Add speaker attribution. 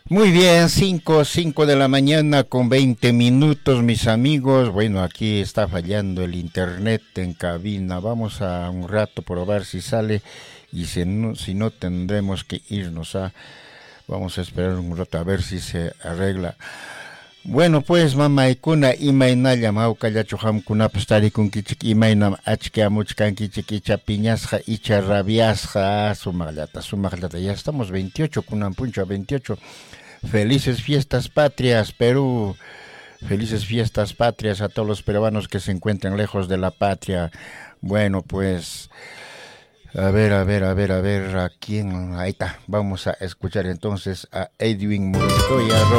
Speaker 1: Muy bien, cinco de la mañana con 20 minutos, mis amigos. Bueno, aquí está fallando el internet en cabina. Vamos a un rato probar si sale y si no tendremos que irnos a... Vamos a esperar un rato a ver si se arregla. Bueno, pues mamaykuna imayna llamawqa llachuhamkunapas tarikunkichik imaynam achkiamuchkankichik icha piñasqa icha rabiasqa sumaqllata ya estamos 28 kunan puncho a 28. Felices fiestas patrias Perú, felices fiestas patrias a todos los peruanos que se encuentran lejos de la patria. Bueno, pues a ver, a quién, ahí está, vamos a escuchar entonces a Edwin Montoya.